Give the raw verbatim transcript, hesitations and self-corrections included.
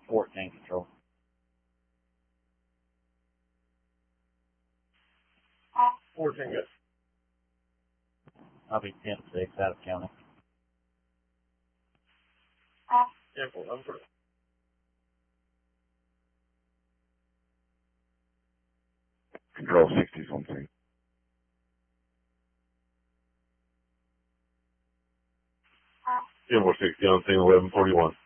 fourteen control. fourteen, good. I'll be ten six out of county. Temple number. Control sixties on scene. Temple sixty on scene, eleven forty-one.